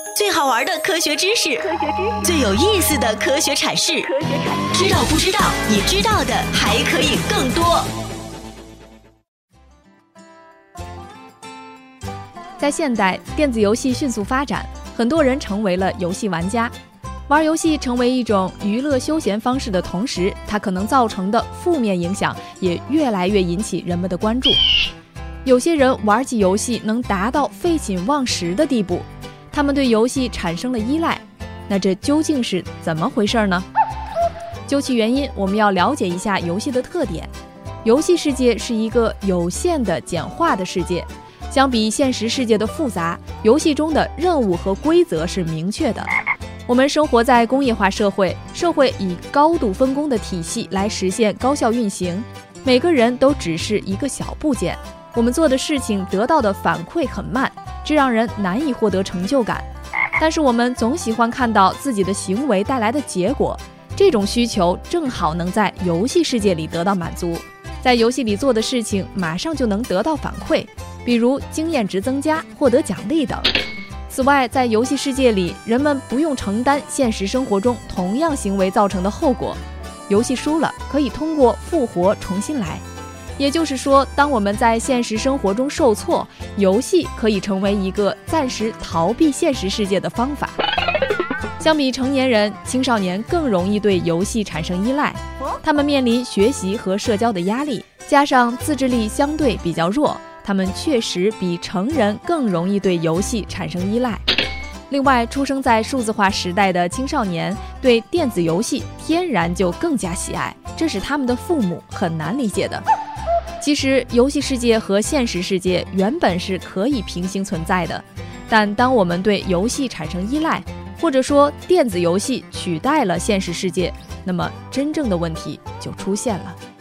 最好玩的科学知识，最有意思的科学阐释，知道不知道？你知道的还可以更多。 在现代，电子游戏迅速发展，很多人成为了游戏玩家。玩游戏成为一种娱乐休闲方式的同时，它可能造成的负面影响也越来越引起人们的关注。有些人玩起游戏能达到废寝忘食的地步，他们对游戏产生了依赖。那这究竟是怎么回事呢？究其原因，我们要了解一下游戏的特点。游戏世界是一个有限的简化的世界，相比现实世界的复杂，游戏中的任务和规则是明确的。我们生活在工业化社会，社会以高度分工的体系来实现高效运行，每个人都只是一个小部件，我们做的事情得到的反馈很慢，这让人难以获得成就感。但是我们总喜欢看到自己的行为带来的结果，这种需求正好能在游戏世界里得到满足。在游戏里做的事情马上就能得到反馈，比如经验值增加、获得奖励等。此外，在游戏世界里，人们不用承担现实生活中同样行为造成的后果。游戏输了，可以通过复活重新来。也就是说，当我们在现实生活中受挫，游戏可以成为一个暂时逃避现实世界的方法。相比成年人，青少年更容易对游戏产生依赖，他们面临学习和社交的压力，加上自制力相对比较弱，他们确实比成人更容易对游戏产生依赖。另外，出生在数字化时代的青少年对电子游戏天然就更加喜爱，这是他们的父母很难理解的。其实，游戏世界和现实世界原本是可以平行存在的，但当我们对游戏产生依赖，或者说电子游戏取代了现实世界，那么真正的问题就出现了。